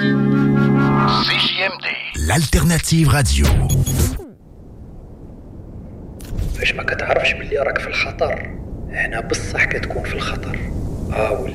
CJMD, l'alternative radio. فاش ما كتعرفش باللي راك في الخطر هنا بصح كتكون في الخطر.